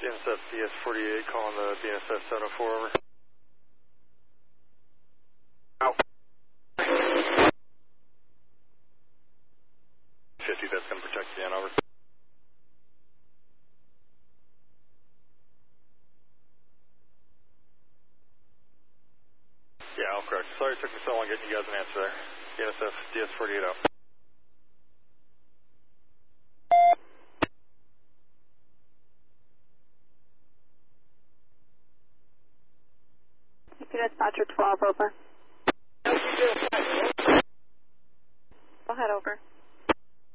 DNSF DS48 calling the DNSF 704 over. Out. 50, that's going to protect the end, over. Yeah, I'll correct. Sorry it took me so long getting you guys an answer there. DNSF DS48 out.